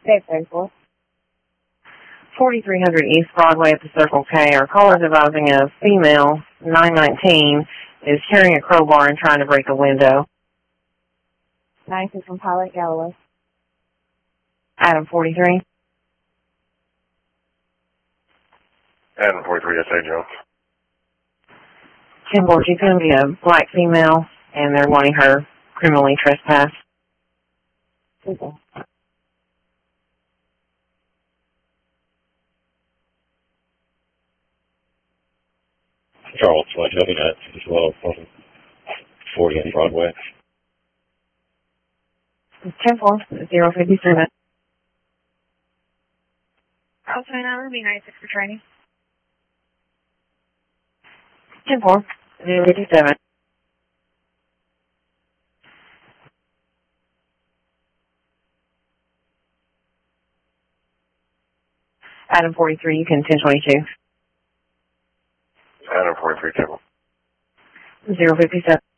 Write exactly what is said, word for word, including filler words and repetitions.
Dave thirty-four. forty-three hundred East Broadway at the Circle K. Our caller's advising a female, nine nineteen, is carrying a crowbar and trying to break a window. nine six from Pilot Galloway. Adam forty-three. Adam forty-three, S A Joe. Kimball, she's going to be a black female, and they're wanting her criminally trespassed. Okay. Charles, like looking at as well, forty on Broadway. ten four, zero fifty-seven. Also, number B ninety-six for training. ten four, zero fifty-seven. Adam forty-three, you can ten twenty-two. Adam forty-three, table. zero fifty-seven.